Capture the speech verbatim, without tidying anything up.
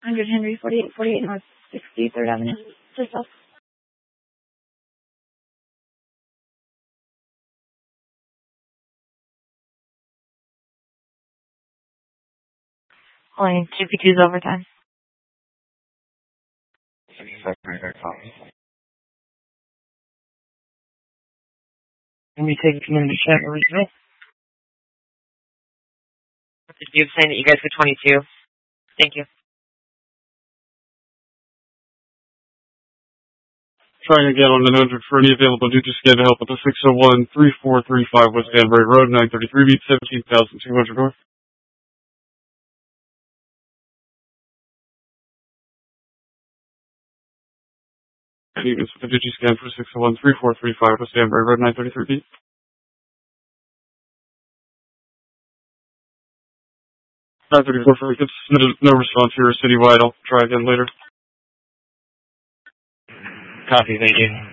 one hundred Henry, forty-eight forty-eight North sixty-third Avenue. To South. Calling two P two's overtime. Can we take a community chat original? The dude saying that you guys were twenty-two. Thank you. Trying again on the nine hundred for any available duty scan to help with the six oh one three four three five West Danbury Road, nine thirty-three beat seventeen thousand two hundred North. Units with the duty scan for six oh one three four three five West Danbury Road, nine thirty-three beat. nine thirty-four for tips submitted, no response here, citywide. I'll try again later. Copy, thank you.